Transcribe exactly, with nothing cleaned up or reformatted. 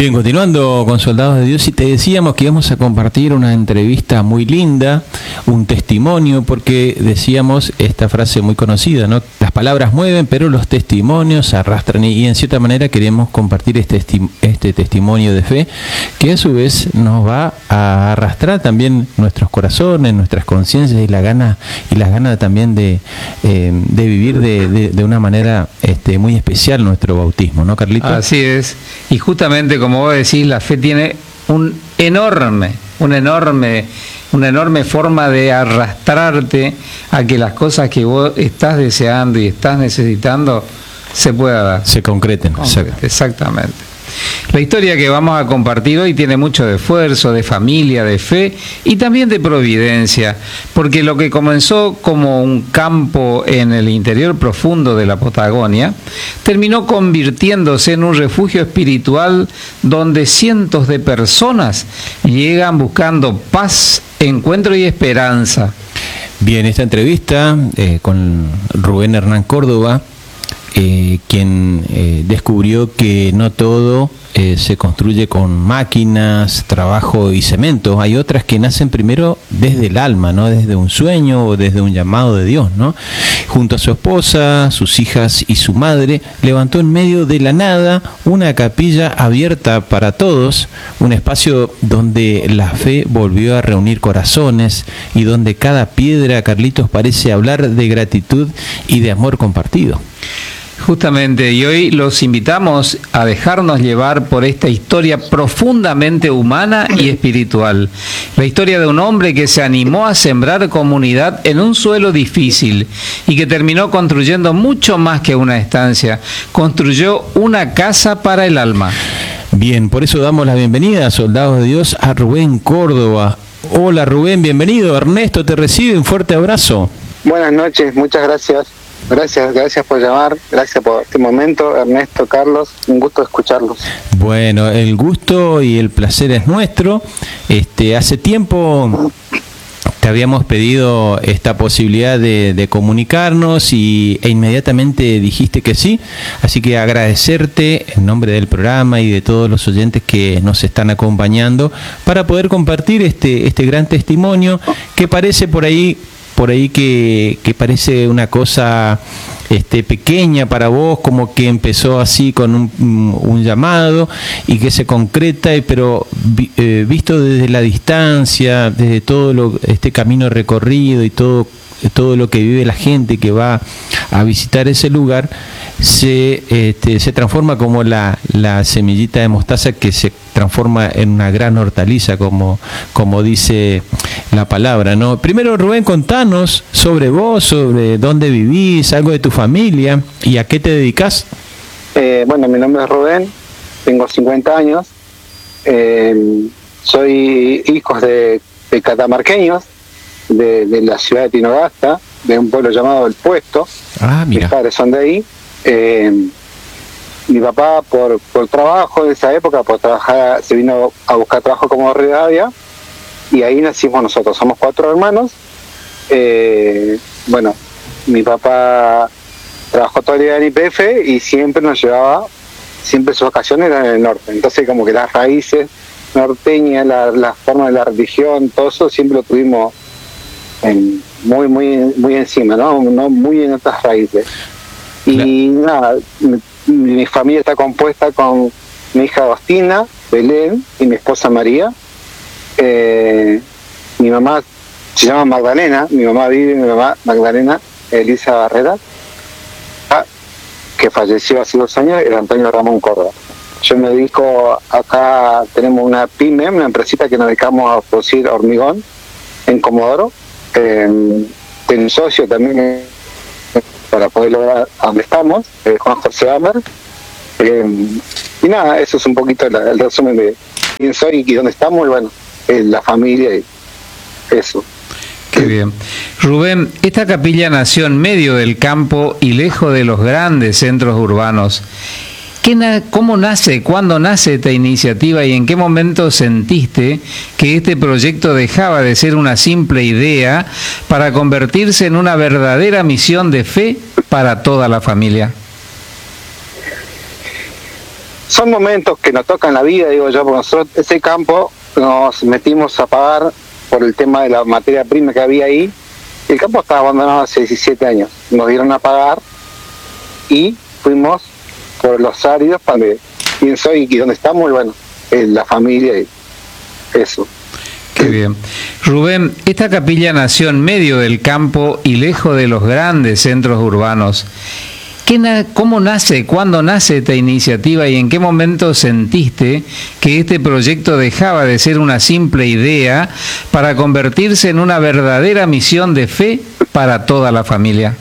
Bien, continuando con Soldados de Dios, y te decíamos que íbamos a compartir una entrevista muy linda, un testimonio, porque decíamos esta frase muy conocida, ¿no? Las palabras mueven, pero los testimonios arrastran, y en cierta manera queremos compartir este, este testimonio de fe, que a su vez nos va a arrastrar también nuestros corazones, nuestras conciencias y la gana y las ganas también de, eh, de vivir de, de, de una manera este, muy especial nuestro bautismo, ¿no, Carlito? Así es, y justamente como vos decís, la fe tiene un enorme, un enorme, una enorme forma de arrastrarte a que las cosas que vos estás deseando y estás necesitando se puedan dar. Se concreten. Concrete, exactamente. La historia que vamos a compartir hoy tiene mucho de esfuerzo, de familia, de fe y también de providencia, porque lo que comenzó como un campo en el interior profundo de la Patagonia terminó convirtiéndose en un refugio espiritual donde cientos de personas llegan buscando paz, encuentro y esperanza. Bien, esta entrevista eh, con Rubén Hernán Córdoba, Eh, quien eh, descubrió que no todo eh, se construye con máquinas, trabajo y cemento. Hay otras que nacen primero desde el alma, ¿no? Desde un sueño o desde un llamado de Dios, ¿no? Junto a su esposa, sus hijas y su madre, levantó en medio de la nada una capilla abierta para todos, un espacio donde la fe volvió a reunir corazones y donde cada piedra, Carlitos, parece hablar de gratitud y de amor compartido. Justamente, y hoy los invitamos a dejarnos llevar por esta historia profundamente humana y espiritual. La historia de un hombre que se animó a sembrar comunidad en un suelo difícil y que terminó construyendo mucho más que una estancia. Construyó una casa para el alma. Bien, por eso damos la bienvenida, Soldados de Dios, a Rubén Córdoba. Hola Rubén, bienvenido. Ernesto te recibe, un fuerte abrazo. Buenas noches, muchas gracias. Gracias, gracias por llamar, gracias por este momento, Ernesto, Carlos, un gusto escucharlos. Bueno, el gusto y el placer es nuestro. Este, hace tiempo te habíamos pedido esta posibilidad de, de comunicarnos y, e inmediatamente dijiste que sí, así que agradecerte en nombre del programa y de todos los oyentes que nos están acompañando para poder compartir este, este gran testimonio que parece por ahí por ahí que, que parece una cosa este, pequeña para vos, como que empezó así con un, un llamado y que se concreta, pero eh, visto desde la distancia, desde todo lo, este camino recorrido y todo, todo lo que vive la gente que va a visitar ese lugar, se, este, se transforma como la, la semillita de mostaza que se transforma en una gran hortaliza, como, como dice la palabra, ¿no? Primero, Rubén, contanos sobre vos, sobre dónde vivís, algo de tu familia y a qué te dedicas. Eh, bueno, mi nombre es Rubén, tengo cincuenta años, eh, soy hijo de, de catamarqueños, de, de la ciudad de Tinogasta, de un pueblo llamado El Puesto. Ah, mira. Mis padres son de ahí. Eh, mi papá por, por trabajo en esa época, por trabajar, se vino a buscar trabajo como Rivadavia y ahí nacimos nosotros, somos cuatro hermanos. Eh, bueno, mi papá trabajó toda la vida en I P F y siempre nos llevaba, siempre sus vacaciones eran en el norte, entonces como que las raíces norteñas, la, la forma de la religión, todo eso siempre lo tuvimos en, muy muy muy encima, ¿no? No muy en otras raíces. Y nada, mi, mi familia está compuesta con mi hija Agostina, Belén y mi esposa María. Eh, mi mamá se llama Magdalena, mi mamá vive, mi mamá Magdalena Elisa Barrera, que falleció hace dos años, era Antonio Ramón Córdoba. Yo me dedico, acá tenemos una pyme, una empresita que nos dedicamos a producir hormigón en Comodoro. Eh, tengo un socio también para poder lograr a donde estamos, eh, Juan José Amer. Eh, y nada, eso es un poquito la, el resumen de quién soy y dónde estamos, y bueno, eh, la familia y eso. Qué bien. Rubén, esta capilla nació en medio del campo y lejos de los grandes centros urbanos. ¿Qué na- ¿Cómo nace, cuándo nace esta iniciativa y en qué momento sentiste que este proyecto dejaba de ser una simple idea para convertirse en una verdadera misión de fe para toda la familia? son momentos que nos tocan la vida, digo yo, porque nosotros ese campo nos metimos a pagar por el tema de la materia prima que había ahí. El campo estaba abandonado hace diecisiete años. Nos dieron a pagar y fuimos por los áridos para donde pienso y donde estamos, y bueno, en la familia y eso. Qué bien. Rubén, esta capilla nació en medio del campo y lejos de los grandes centros urbanos. ¿Qué na- ¿Cómo nace, cuándo nace esta iniciativa y en qué momento sentiste que este proyecto dejaba de ser una simple idea para convertirse en una verdadera misión de fe para toda la familia?